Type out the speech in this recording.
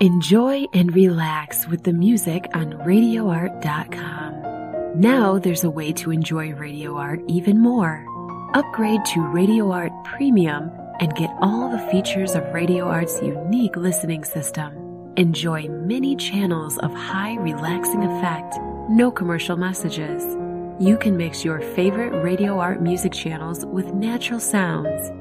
Enjoy and relax with the music on RadioArt.com. Now there's a way to enjoy Radio Art even more. Upgrade to Radio Art Premium and get all the features of Radio Art's unique listening system. Enjoy many channels of high relaxing effect, no commercial messages. You can mix your favorite Radio Art music channels with natural sounds.